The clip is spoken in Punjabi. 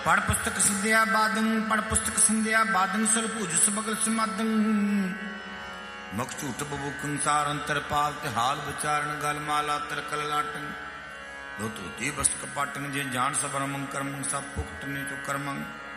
ਪੜ ਪੁਸਤਕ ਸਿੰਧਿਆ ਬਾਦੰ, ਪੜ ਪੁਸਤਕ ਸਿੰਧਿਆ ਬਾਦੰ, ਸੁਲ ਭੁਜ ਸਬਗਲ ਸਮਾਦੰ। ਮੁਖ ਝੂਠ ਬਬੂਕੰ ਸਾਰ ਅੰਤਰ ਪਾਲ, ਤੇ ਹਾਲ ਵਿਚਾਰਨ ਗਲ ਮਾਲਾ ਤਰਕਲ ਲਾਟਨ। ਦੋ ਧੋਤੀ ਬਸ ਕਪਾਟਨ, ਜੇ ਜਾਣ ਸਬਰਮੰ ਕਰਮੰ, ਸਭ ਭੁਗਤਨੇ ਚੋ ਕਰਮੰ।